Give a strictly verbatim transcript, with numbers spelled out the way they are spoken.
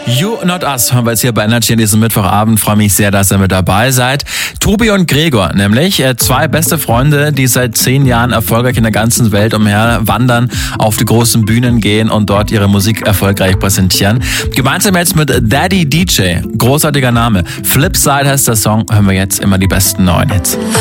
You Not Us hören wir jetzt hier bei Energy an diesem Mittwochabend. Freue mich sehr, dass ihr mit dabei seid. Tobi und Gregor, nämlich zwei beste Freunde, die seit zehn Jahren erfolgreich in der ganzen Welt umher wandern, auf die großen Bühnen gehen und dort ihre Musik erfolgreich präsentieren. Gemeinsam jetzt mit Daddy D J, großartiger Name. Flipside heißt der Song, hören wir jetzt immer die besten neuen Hits.